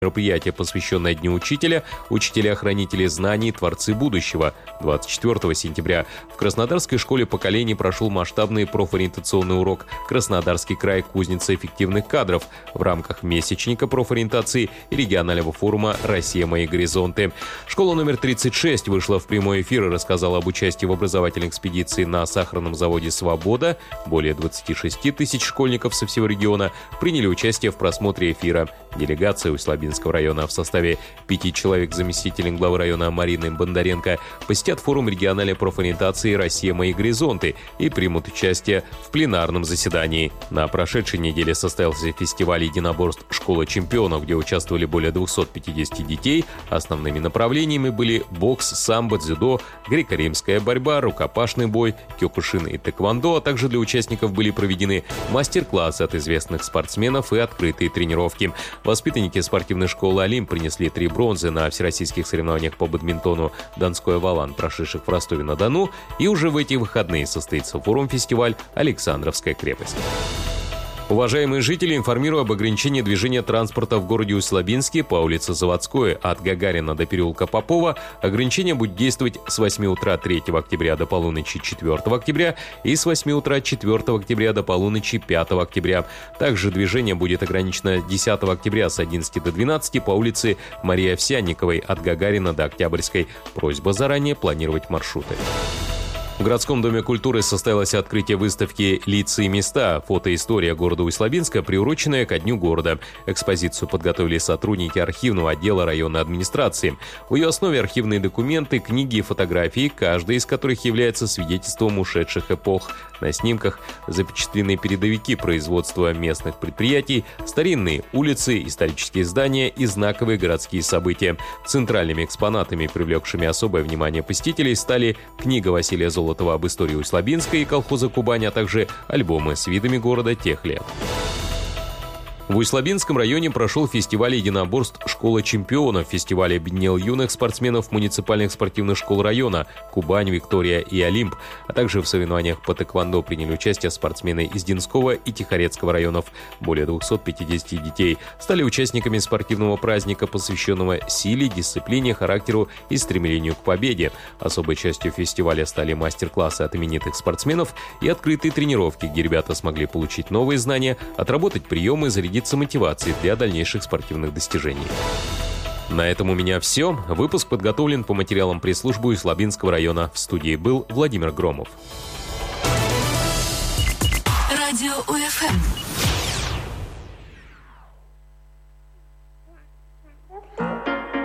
Мероприятие, посвященное Дню учителя, учителя-хранители знаний, творцы будущего. 24 сентября в Краснодарской школе поколений прошел масштабный профориентационный урок «Краснодарский край. Кузница эффективных кадров» в рамках месячника профориентации и регионального форума «Россия. Мои горизонты». Школа номер 36 вышла в прямой эфир и рассказала об участии в образовательной экспедиции на сахарном заводе «Свобода». Более 26 тысяч школьников со всего региона приняли участие в просмотре эфира. Делегация Усть-Лабинского района в составе 5 человек, заместителем главы района Марины Бондаренко, посетят форум региональной профориентации «Россия. Мои горизонты» и примут участие в пленарном заседании. На прошедшей неделе состоялся фестиваль единоборств «Школа чемпионов», где участвовали более 250 детей. Основными направлениями были бокс, самбо, дзюдо, греко-римская борьба, рукопашный бой, кёкушин и тэквондо, а также для участников были проведены мастер-классы от известных спортсменов и открытые тренировки. Воспитанники спортивной школы «Олимп» принесли 3 бронзы на всероссийских соревнованиях по бадминтону «Донской Авалан», прошедших в Ростове-на-Дону, и уже в эти выходные состоится форум-фестиваль «Александровская крепость». Уважаемые жители, информирую об ограничении движения транспорта в городе Усть-Лабинске по улице Заводской от Гагарина до переулка Попова. Ограничение будет действовать с 8 утра 3 октября до полуночи 4 октября и с 8 утра 4 октября до полуночи 5 октября. Также движение будет ограничено 10 октября с 11 до 12 по улице Марии Овсянниковой от Гагарина до Октябрьской. Просьба заранее планировать маршруты. В городском доме культуры состоялось открытие выставки «Лица и места. Фотоистория города Усть-Лабинска», приуроченная ко Дню города. Экспозицию подготовили сотрудники архивного отдела районной администрации. В ее основе архивные документы, книги и фотографии, каждая из которых является свидетельством ушедших эпох. На снимках запечатлены передовики производства местных предприятий, старинные улицы, исторические здания и знаковые городские события. Центральными экспонатами, привлекшими особое внимание посетителей, стали книга Василия Золотова об истории Усть-Лабинска и колхоза «Кубань», а также альбомы с видами города тех лет. В Усть-Лабинском районе прошел фестиваль единоборств «Школа чемпионов». Фестиваль объединил юных спортсменов муниципальных спортивных школ района «Кубань», «Виктория» и «Олимп». А также в соревнованиях по тэквондо приняли участие спортсмены из Динского и Тихорецкого районов. Более 250 детей стали участниками спортивного праздника, посвященного силе, дисциплине, характеру и стремлению к победе. Особой частью фестиваля стали мастер-классы от именитых спортсменов и открытые тренировки, где ребята смогли получить новые знания, отработать приемы, зарядиться мотивацией для дальнейших спортивных достижений. На этом у меня все. Выпуск подготовлен по материалам пресс-службы Усть-Лабинского района. В студии был Владимир Громов. Радио УФМ.